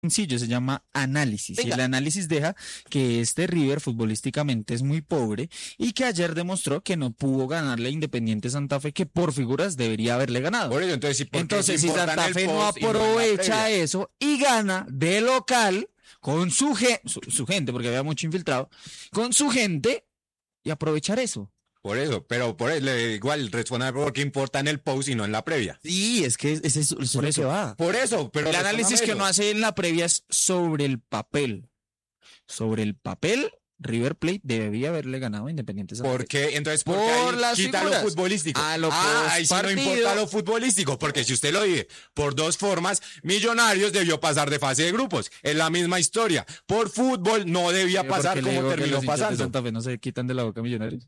sencillo, se llama análisis. Y Venga. el análisis deja que este River futbolísticamente es muy pobre y que ayer demostró que no pudo ganarle a Independiente Santa Fe, que por figuras debería haberle ganado. Por eso, entonces, Entonces, si Santa Fe no aprovecha eso y gana de local con su gente, porque había mucho infiltrado, con su gente y aprovechar eso. Por eso, pero igual responda porque importa en el post y no en la previa. Sí, es que es eso Por lo eso. que va. Por eso, pero El análisis que no hace en la previa es sobre el papel. Sobre el papel, River Plate debía haberle ganado a Independiente Santa Fe. ¿Por qué? Entonces, ¿por Por qué las quita figuras. lo futbolístico? A lo ahí sí no postpartido. importa lo futbolístico, porque si usted lo dice por dos formas, Millonarios debió pasar de fase de grupos. Es la misma historia. Por fútbol no debía pasar Porque le como digo que terminó los hinchas de pasando. Santa Fe no se quitan de la boca Millonarios.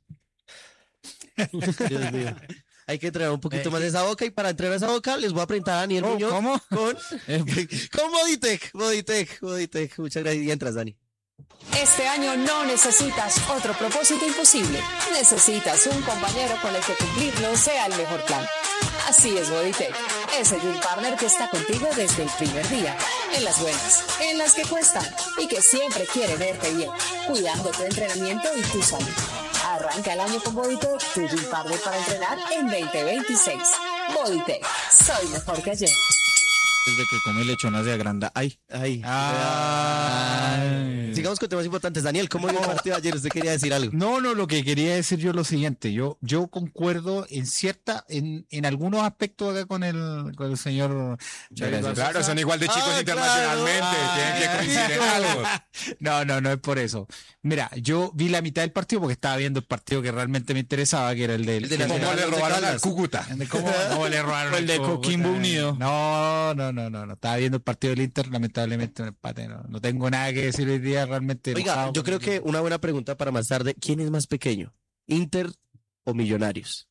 Dios mío. Hay que entrenar un poquito más de esa boca y para entrenar esa boca les voy a presentar a Daniel Muñoz ¿Cómo? con Bodytech. Muchas gracias. Y entras, Dani. Este año no necesitas otro propósito imposible. Necesitas un compañero con el que cumplirlo sea el mejor plan. Así es Bodytech, ese gym partner que está contigo desde el primer día. En las buenas, en las que cuestan y que siempre quiere verte bien, cuidando tu entrenamiento y tu salud. Arranca el año con Bodytech, tu gym partner para entrenar en 2026. Bodytech, soy mejor que ayer. Desde que come lechona se agranda. Ay. Ay. Ay. Sigamos con temas importantes. Daniel, ¿cómo vio el partido ayer? ¿Usted quería decir algo? No, lo que quería decir yo es lo siguiente, yo concuerdo en algunos aspectos acá con el señor. Claro, son igual de chicos internacionalmente, tienen que coincidir en algo. No es por eso. Mira, yo vi la mitad del partido porque estaba viendo el partido que realmente me interesaba, que era el del. El de la ¿Cómo Nacional le de robaron al Caldas. Cúcuta? ¿Cómo le robaron el de Coquimbo Unido? No. Estaba viendo el partido del Inter, lamentablemente un empate. No tengo nada que decir hoy día realmente. Oiga, enojado yo creo con- que una buena pregunta para más tarde. ¿Quién es más pequeño? ¿Inter o Millonarios?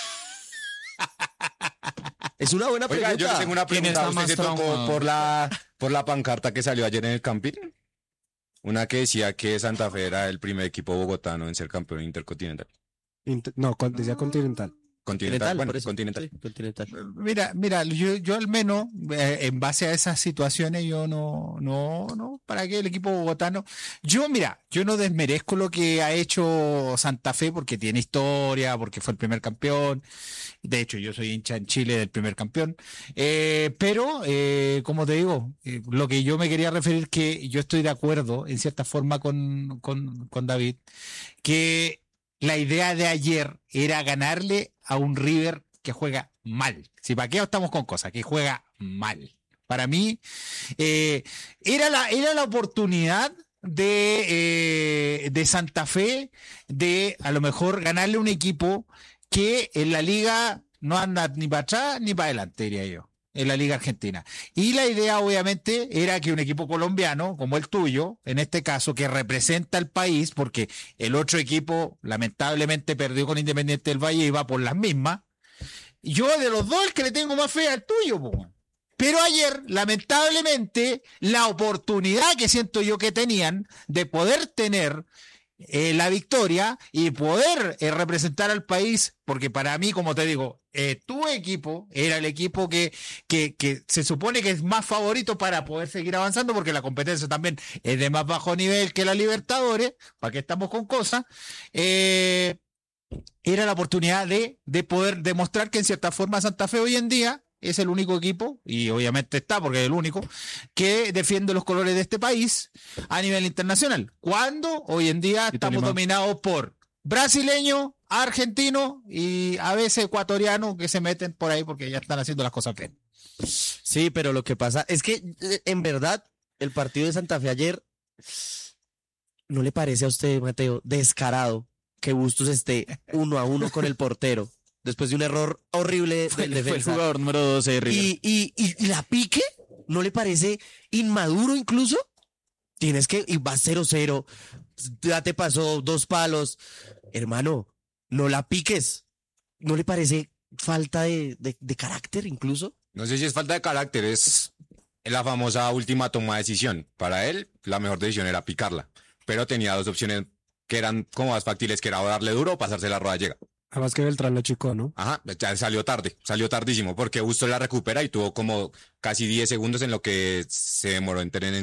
Es una buena Oiga, pregunta. yo le tengo una ¿Quién pregunta. está ¿Usted se más tocó traumado? por la pancarta que salió ayer en el Campín? Una que decía que Santa Fe era el primer equipo bogotano en ser campeón intercontinental. Decía Continental. Continental, bueno, por eso. continental. Sí, continental. Mira, yo al menos, en base a esas situaciones, yo no, para que el equipo bogotano, yo no desmerezco lo que ha hecho Santa Fe porque tiene historia, porque fue el primer campeón, de hecho yo soy hincha en Chile del primer campeón, pero, como te digo, lo que yo me quería referir que yo estoy de acuerdo en cierta forma con David, que la idea de ayer era ganarle a un River que juega mal. Si para qué estamos con cosas, que juega mal. Para mí, era la oportunidad de Santa Fe de a lo mejor ganarle a un equipo que en la liga no anda ni para atrás ni para adelante, diría yo, en la liga argentina. Y la idea obviamente era que un equipo colombiano como el tuyo, en este caso, que representa al país, porque el otro equipo lamentablemente perdió con Independiente del Valle y va por las mismas, yo de los dos el que le tengo más fe al tuyo, po. Pero ayer, lamentablemente, la oportunidad que siento yo que tenían de poder tener la victoria y poder representar al país, porque para mí, como te digo, tu equipo era el equipo que se supone que es más favorito para poder seguir avanzando, porque la competencia también es de más bajo nivel que la Libertadores, para que estamos con cosas, era la oportunidad de poder demostrar que en cierta forma Santa Fe hoy en día es el único equipo, y obviamente está porque es el único, que defiende los colores de este país a nivel internacional. Cuando hoy en día estamos dominados por brasileños, argentinos y a veces ecuatorianos que se meten por ahí porque ya están haciendo las cosas bien. Sí, pero lo que pasa es que en verdad el partido de Santa Fe ayer, ¿no le parece a usted, Mateo, descarado que Bustos esté 1-1 con el portero después de un error horrible del Fue el defensa? jugador número 12 de River. Y la pique, ¿no le parece inmaduro incluso? Y va 0-0, ya te pasó 2 palos. Hermano, no la piques. ¿No le parece falta de carácter incluso? No sé si es falta de carácter, es la famosa última toma de decisión. Para él, la mejor decisión era picarla, pero tenía dos opciones que eran como más factibles, que era o darle duro o pasarse la rodallega. Además que Beltrán lo chicó, ¿no? Ajá, ya salió tarde, salió tardísimo, porque Bustos la recupera y tuvo como casi 10 segundos en lo que se demoró en tener